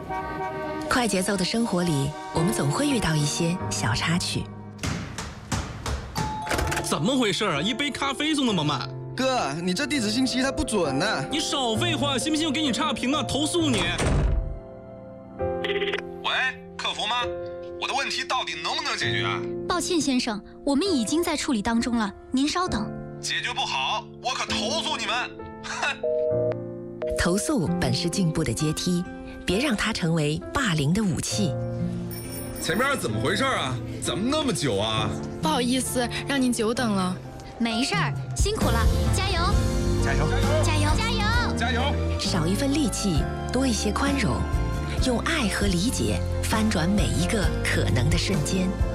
快节奏的生活里，我们总会遇到一些小插曲。 怎么回事啊？一杯咖啡送那么慢？ 哥，你这地址信息它不准呢。 你少废话，信不信我给你差评啊？投诉你！ 喂，客服吗？我的问题到底能不能解决啊？ 抱歉，先生，我们已经在处理当中了，您稍等。 解决不好，我可投诉你们！哼！ 投诉本是进步的阶梯，别让它成为霸凌的武器。 前面怎么回事啊？怎么那么久啊？ 不好意思，让您久等了。 没事儿，辛苦了，加油！ 加油！ 加油！加油！ 加油！ 少一份戾气，多一些宽容，用爱和理解翻转每一个可能的瞬间。